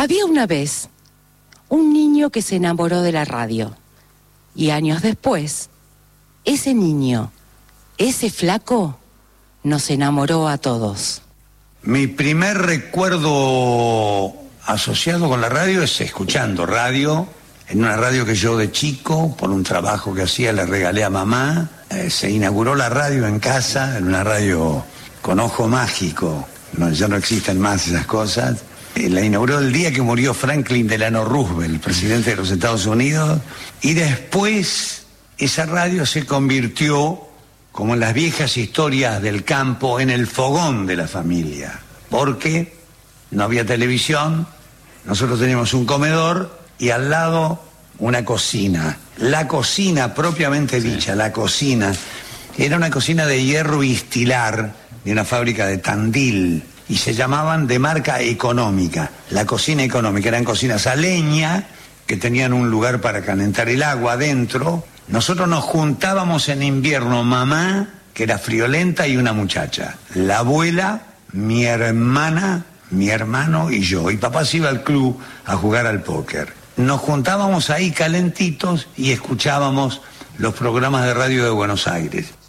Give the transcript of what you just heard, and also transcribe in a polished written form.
Había una vez un niño que se enamoró de la radio. Y años después, ese niño, ese flaco, nos enamoró a todos. Mi primer recuerdo asociado con la radio es escuchando radio. En una radio que yo de chico, por un trabajo que hacía, le regalé a mamá. Se inauguró la radio en casa, en una radio con ojo mágico. No, ya no existen más esas cosas. La inauguró el día que murió Franklin Delano Roosevelt, presidente de los Estados Unidos. Y después esa radio se convirtió, como en las viejas historias del campo, en el fogón de la familia. Porque no había televisión, nosotros teníamos un comedor y al lado una cocina. La cocina propiamente dicha, la cocina, era una cocina de hierro y estilar de una fábrica de Tandil y se llamaban de marca económica. La cocina económica, eran cocinas a leña que tenían un lugar para calentar el agua adentro. Nosotros nos juntábamos en invierno, mamá, que era friolenta, y una muchacha. La abuela, mi hermana, mi hermano y yo. Y papá se iba al club a jugar al póker. Nos juntábamos ahí calentitos y escuchábamos los programas de radio de Buenos Aires.